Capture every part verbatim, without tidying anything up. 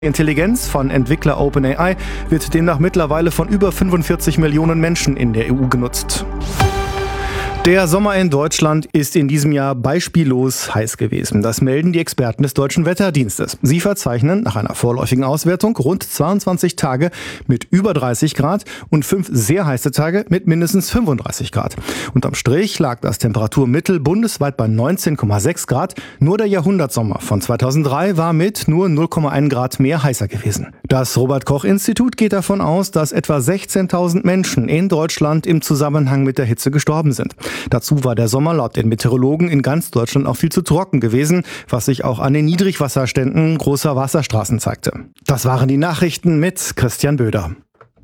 Intelligenz von Entwickler OpenAI wird demnach mittlerweile von über fünfundvierzig Millionen Menschen in der E U genutzt. Der Sommer in Deutschland ist in diesem Jahr beispiellos heiß gewesen. Das melden die Experten des Deutschen Wetterdienstes. Sie verzeichnen nach einer vorläufigen Auswertung rund zweiundzwanzig Tage mit über dreißig Grad und fünf sehr heiße Tage mit mindestens fünfunddreißig Grad. Unterm Strich lag das Temperaturmittel bundesweit bei neunzehn Komma sechs Grad. Nur der Jahrhundertsommer von zweitausenddrei war mit nur null Komma eins Grad mehr heißer gewesen. Das Robert-Koch-Institut geht davon aus, dass etwa sechzehntausend Menschen in Deutschland im Zusammenhang mit der Hitze gestorben sind. Dazu war der Sommer laut den Meteorologen in ganz Deutschland auch viel zu trocken gewesen, was sich auch an den Niedrigwasserständen großer Wasserstraßen zeigte. Das waren die Nachrichten mit Christian Böder.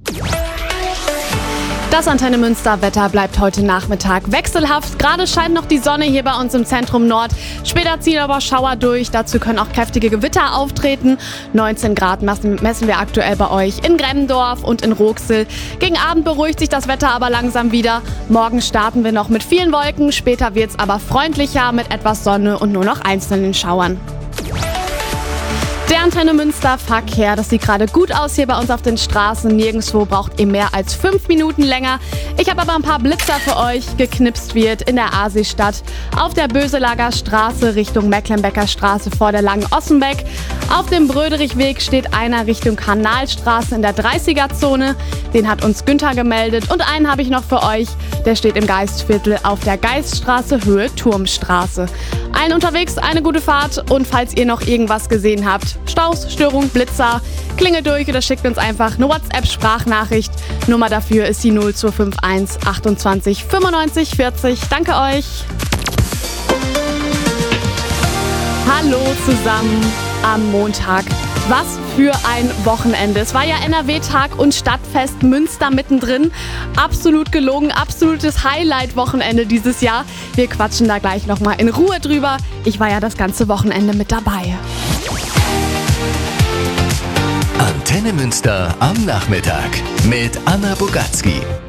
Das Antenne Münster Wetter bleibt heute Nachmittag wechselhaft. Gerade scheint noch die Sonne hier bei uns im Zentrum Nord. Später ziehen aber Schauer durch. Dazu können auch kräftige Gewitter auftreten. neunzehn Grad messen, messen wir aktuell bei euch in Gremmendorf und in Rooxel. Gegen Abend beruhigt sich das Wetter aber langsam wieder. Morgen starten wir noch mit vielen Wolken. Später wird es aber freundlicher mit etwas Sonne und nur noch einzelnen Schauern. Der Antenne Münster Verkehr, das sieht gerade gut aus hier bei uns auf den Straßen. Nirgendwo braucht ihr mehr als fünf Minuten länger. Ich habe aber ein paar Blitzer für euch. Geknipst wird in der Aasistadt, auf der Böselager Straße Richtung Mecklenbecker Straße vor der Langen Ossenbeck. Auf dem Bröderichweg steht einer Richtung Kanalstraße in der dreißiger-Zone. Den hat uns Günther gemeldet. Und einen habe ich noch für euch. Der steht im Geistviertel auf der Geiststraße Höhe Turmstraße. Allen unterwegs eine gute Fahrt und falls ihr noch irgendwas gesehen habt, Staus, Störung, Blitzer, klingelt durch oder schickt uns einfach eine WhatsApp-Sprachnachricht. Nummer dafür ist die null zwei fünf eins achtundzwanzig fünfundneunzig vierzig. Danke euch. Hallo zusammen am Montag. Was für ein Wochenende. Es war ja N R W-Tag und Stadtfest Münster mittendrin. Absolut gelogen, absolutes Highlight-Wochenende dieses Jahr. Wir quatschen da gleich nochmal in Ruhe drüber. Ich war ja das ganze Wochenende mit dabei. Antenne Münster am Nachmittag mit Anna Bogatzki.